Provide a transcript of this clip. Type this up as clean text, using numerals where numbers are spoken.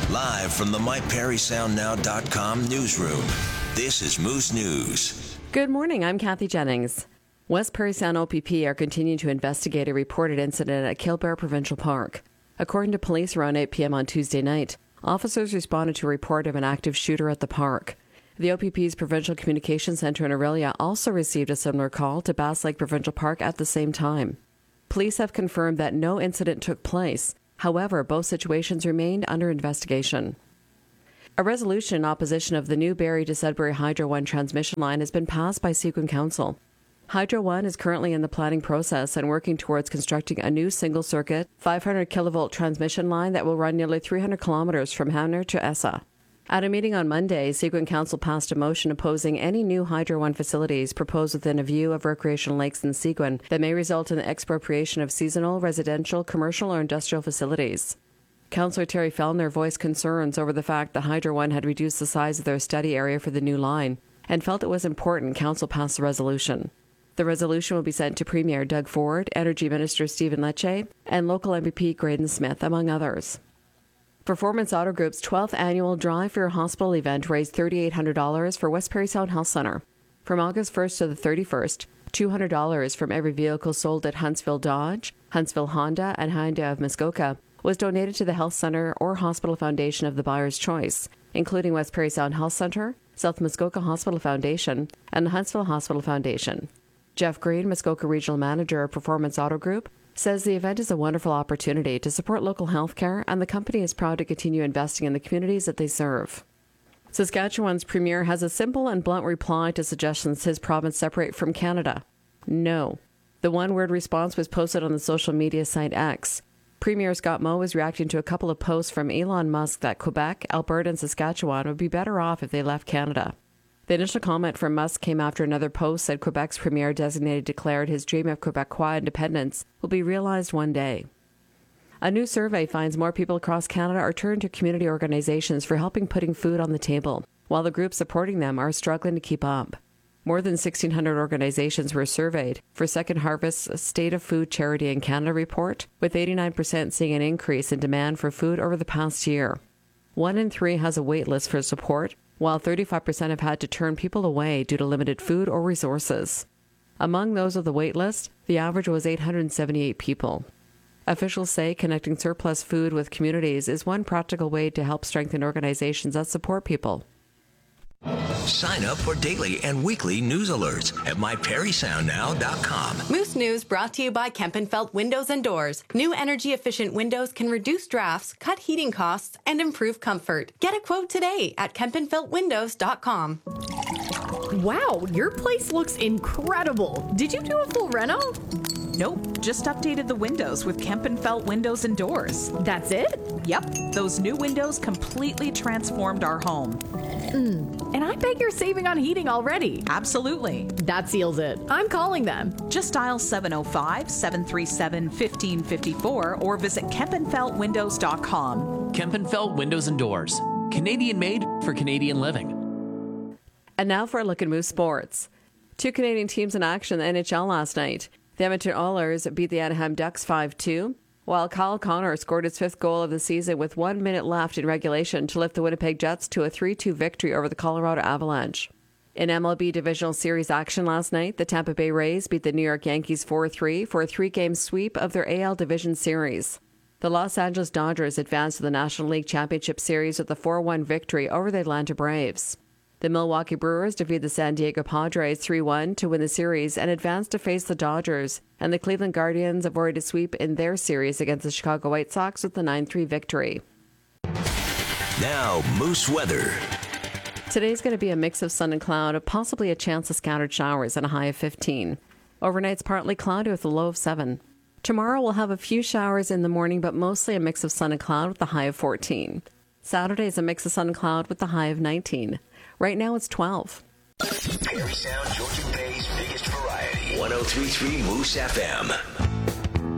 Live from the MyPerrySoundNow.com newsroom, this is Moose News. Good morning, I'm Kathy Jennings. West Parry Sound OPP are continuing to investigate a reported incident at Kilbear Provincial Park. According to police, around 8 p.m. on Tuesday night, officers responded to a report of an active shooter at the park. The OPP's Provincial Communications Centre in Orillia also received a similar call to Bass Lake Provincial Park at the same time. Police have confirmed that no incident took place. However, both situations remained under investigation. A resolution in opposition of the new Barrie to Sudbury Hydro One transmission line has been passed by Sequin Council. Hydro One is currently in the planning process and working towards constructing a new single-circuit, 500 kilovolt transmission line that will run nearly 300 kilometres from Hanner to Essa. At a meeting on Monday, Sequin Council passed a motion opposing any new Hydro One facilities proposed within a view of recreational lakes in Sequin that may result in the expropriation of seasonal, residential, commercial or industrial facilities. Councillor Terry Fellner voiced concerns over the fact that Hydro One had reduced the size of their study area for the new line and felt it was important Council pass the resolution. The resolution will be sent to Premier Doug Ford, Energy Minister Stephen Lecce, and local MVP Graydon Smith, among others. Performance Auto Group's 12th annual Drive for Your Hospital event raised $3,800 for West Parry Sound Health Centre. From August 1st to the 31st, $200 from every vehicle sold at Huntsville Dodge, Huntsville Honda, and Hyundai of Muskoka was donated to the Health Centre or Hospital Foundation of the buyer's choice, including West Parry Sound Health Centre, South Muskoka Hospital Foundation, and the Huntsville Hospital Foundation. Jeff Green, Muskoka Regional Manager of Performance Auto Group, says the event is a wonderful opportunity to support local healthcare, and the company is proud to continue investing in the communities that they serve. Saskatchewan's Premier has a simple and blunt reply to suggestions his province separate from Canada. No. The one-word response was posted on the social media site X. Premier Scott Moe is reacting to a couple of posts from Elon Musk that Quebec, Alberta, and Saskatchewan would be better off if they left Canada. The initial comment from Musk came after another post said Quebec's Premier designated declared his dream of Quebecois independence will be realized one day. A new survey finds more people across Canada are turned to community organizations for helping putting food on the table, while the groups supporting them are struggling to keep up. More than 1,600 organizations were surveyed for Second Harvest's State of Food Charity in Canada report, with 89% seeing an increase in demand for food over the past year. 1 in 3 has a wait list for support, while 35% have had to turn people away due to limited food or resources. Among those of the wait list, the average was 878 people. Officials say connecting surplus food with communities is one practical way to help strengthen organizations that support people. Sign up for daily and weekly news alerts at MyPerrySoundNow.com. Moose News brought to you by Kempenfelt Windows and Doors. New energy-efficient windows can reduce drafts, cut heating costs, and improve comfort. Get a quote today at KempenfeltWindows.com. Wow, your place looks incredible. Did you do a full reno? Nope, just updated the windows with Kempenfelt Windows and Doors. That's it? Yep, those new windows completely transformed our home. And I bet you're saving on heating already. Absolutely. That seals it. I'm calling them. Just dial 705-737-1554 or visit KempenfeltWindows.com. Kempenfelt Windows and Doors. Canadian made for Canadian living. And now for a look at Moose Sports. 2 Canadian teams in action in the NHL last night. The Edmonton Oilers beat the Anaheim Ducks 5-2, while Kyle Connor scored his 5th goal of the season with 1 minute left in regulation to lift the Winnipeg Jets to a 3-2 victory over the Colorado Avalanche. In MLB Divisional Series action last night, the Tampa Bay Rays beat the New York Yankees 4-3 for a 3-game sweep of their AL Division Series. The Los Angeles Dodgers advanced to the National League Championship Series with a 4-1 victory over the Atlanta Braves. The Milwaukee Brewers defeated the San Diego Padres 3-1 to win the series and advanced to face the Dodgers, and the Cleveland Guardians avoided a sweep in their series against the Chicago White Sox with a 9-3 victory. Now, Moose weather. Today's going to be a mix of sun and cloud, possibly a chance of scattered showers and a high of 15. Overnight's partly cloudy with a low of 7. Tomorrow we'll have a few showers in the morning, but mostly a mix of sun and cloud with a high of 14. Saturday is a mix of sun and cloud with a high of 19. Right now it's 12. Parry Sound, Georgian Bay's biggest variety. 103.3 Moose FM.